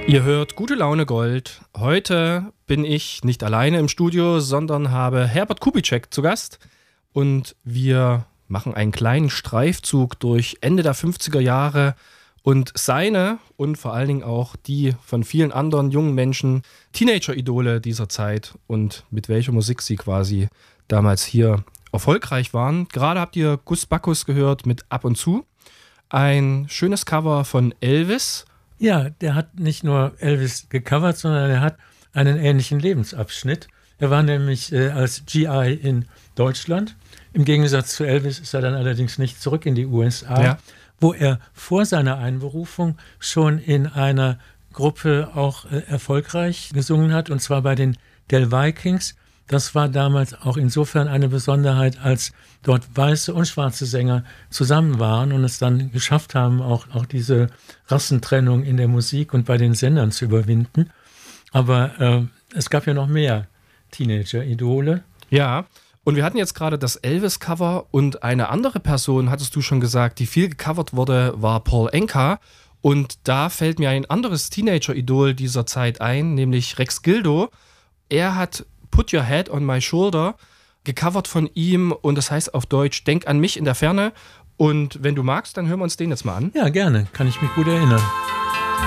Ihr hört Gute Laune Gold. Heute bin ich nicht alleine im Studio, sondern habe Herbert Kubitschek zu Gast. Und wir machen einen kleinen Streifzug durch Ende der 50er Jahre und seine und vor allen Dingen auch die von vielen anderen jungen Menschen Teenager-Idole dieser Zeit und mit welcher Musik sie quasi damals hier erfolgreich waren. Gerade habt ihr Gus Backus gehört mit Ab und zu. Ein schönes Cover von Elvis. Ja, der hat nicht nur Elvis gecovert, sondern er hat einen ähnlichen Lebensabschnitt. Er war nämlich als GI in Deutschland. Im Gegensatz zu Elvis ist er dann allerdings nicht zurück in die USA, wo er vor seiner Einberufung schon in einer Gruppe auch erfolgreich gesungen hat, und zwar bei den Del Vikings. Das war damals auch insofern eine Besonderheit, als dort weiße und schwarze Sänger zusammen waren und es dann geschafft haben, auch diese Rassentrennung in der Musik und bei den Sendern zu überwinden. Aber es gab ja noch mehr Teenager-Idole. Ja, und wir hatten jetzt gerade das Elvis-Cover und eine andere Person, hattest du schon gesagt, die viel gecovert wurde, war Paul Anka. Und da fällt mir ein anderes Teenager-Idol dieser Zeit ein, nämlich Rex Gildo. Er hat Put Your Head on My Shoulder gecovert von ihm und das heißt auf Deutsch Denk an mich in der Ferne. Und wenn du magst, dann hören wir uns den jetzt mal an. Ja, gerne. Kann ich mich gut erinnern.